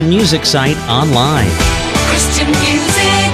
music site online. Christian Music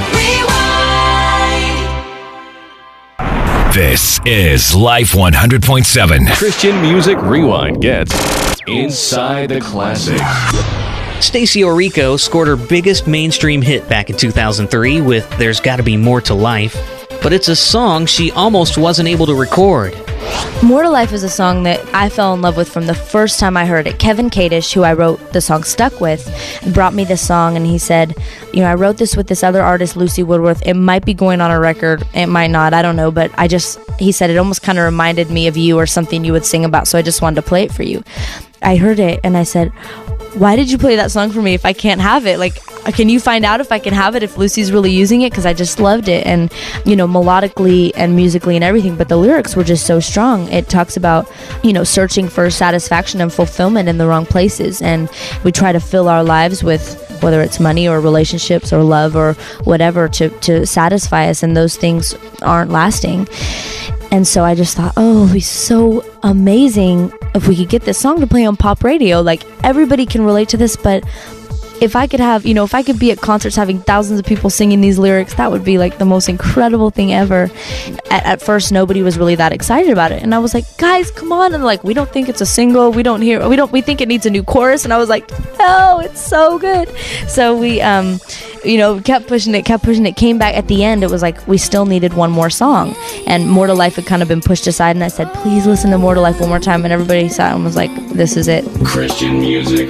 Rewind. This is Life 100.7. Christian Music Rewind gets Inside the Classics. Stacey Orico scored her biggest mainstream hit back in 2003 with There's Gotta Be More to Life, but it's a song she almost wasn't able to record. More to Life is a song that I fell in love with from the first time I heard it. Kevin Kadish, who I wrote the song Stuck With, brought me this song, and he said, I wrote this with this other artist, Lucy Woodworth. It might be going on a record, it might not, I don't know, but he said it almost kind of reminded me of you or something you would sing about, so I just wanted to play it for you. I heard it, and I said, why did you play that song for me if I can't have it? Like, can you find out if I can have it, if Lucy's really using it? Because I just loved it, and melodically and musically and everything, but the lyrics were just so strong. It talks about searching for satisfaction and fulfillment in the wrong places, and we try to fill our lives with whether it's money or relationships or love or whatever to satisfy us, and those things aren't lasting. And so I just thought, it would be so amazing if we could get this song to play on pop radio. Like, everybody can relate to this, but if I could have, if I could be at concerts having thousands of people singing these lyrics, that would be like the most incredible thing ever. At first, nobody was really that excited about it. And I was like, guys, come on. And like, we don't think it's a single. We think it needs a new chorus. And I was like, no, it's so good. So we, kept pushing it, came back at the end. It was like, we still needed one more song. And More to Life had kind of been pushed aside. And I said, please listen to More to Life one more time. And everybody sat and was like, this is it. Christian Music